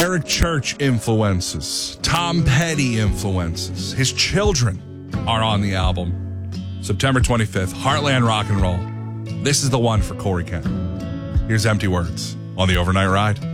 Eric Church influences, Tom Petty influences. His children are on the album. September 25th, Heartland Rock and Roll. This is the one for Corey Kent. Here's Empty Words on the Overnight Ride.